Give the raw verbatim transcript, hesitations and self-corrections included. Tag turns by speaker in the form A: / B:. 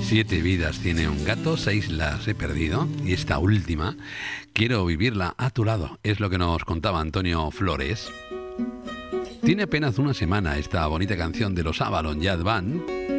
A: Siete vidas tiene un gato, seis las he perdido y esta última quiero vivirla a tu lado. Es lo que nos contaba Antonio Flores. Tiene apenas una semana esta bonita canción de los Avalon Jazz Band